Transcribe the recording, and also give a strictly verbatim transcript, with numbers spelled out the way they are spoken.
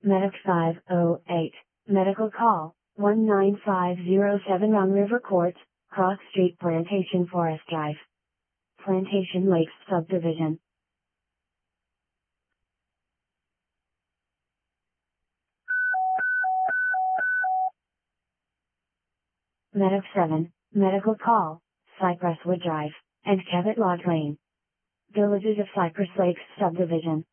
Medic five oh eight, medical call, one nine five zero seven Rum River Court, Cross Street, Plantation Forest Drive. Plantation Lakes Subdivision. Medic seven, medical call, Cypress Wood Drive, and Cabot Lodge Lane. Villages of Cypress Lakes Subdivision.